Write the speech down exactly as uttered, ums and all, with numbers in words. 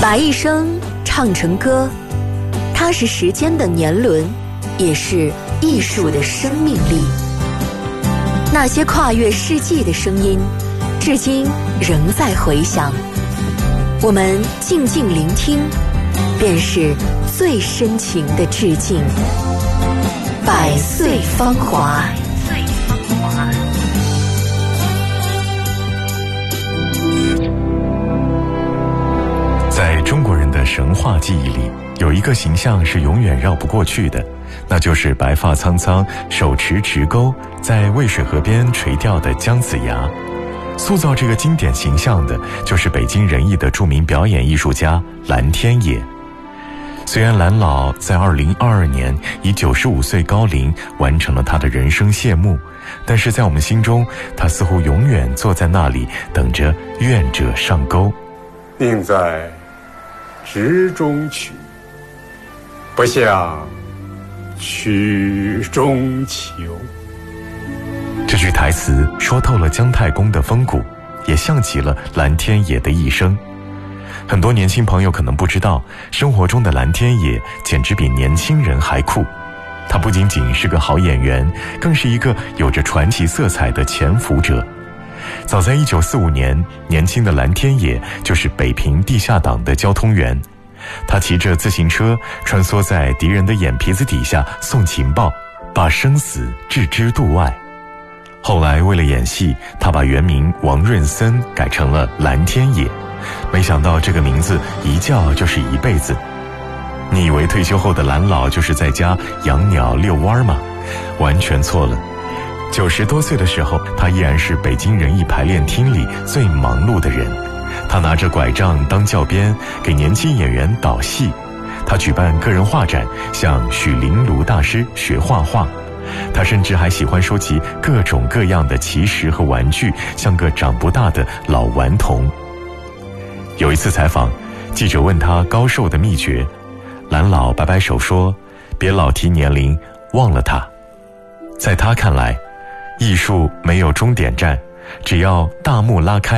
把一生唱成歌，它是时间的年轮，也是艺术的生命力。那些跨越世纪的声音，至今仍在回响。我们静静聆听，便是最深情的致敬。百岁芳华。 在中国人的神话记忆里，有一个形象是永远绕不过去的，那就是白发苍苍、手持直钩，在渭水河边垂钓的姜子牙。塑造这个经典形象的，就是北京人艺的著名表演艺术家蓝天野。虽然蓝老在二零二二年以九十五岁高龄完成了他的人生谢幕，但是在我们心中，他似乎永远坐在那里，等着愿者上钩。 宁在直中取，不向曲中求。 这句台词说透了姜太公的风骨，也像极了蓝天野的一生。很多年轻朋友可能不知道，生活中的蓝天野简直比年轻人还酷。他不仅仅是个好演员，更是一个有着传奇色彩的潜伏者。早在一九四五年，年轻的蓝天野就是北平地下党的交通员。他骑着自行车穿梭在敌人的眼皮子底下送情报，把生死置之度外。后来为了演戏，他把原名王润森改成了蓝天野。没想到这个名字一叫就是一辈子。你以为退休后的蓝老就是在家养鸟遛弯吗？完全错了。九十多岁的时候，他依然是北京人艺排练厅里最忙碌的人。他拿着拐杖当教鞭，给年轻演员导戏。他举办个人画展，向许玲庐大师学画画。他甚至还喜欢收集各种各样的奇石和玩具，像个长不大的老顽童。有一次采访，记者问他高寿的秘诀，蓝老摆摆手说：“别老提年龄，忘了他。”在他看来，艺术没有终点站，只要大幕拉开，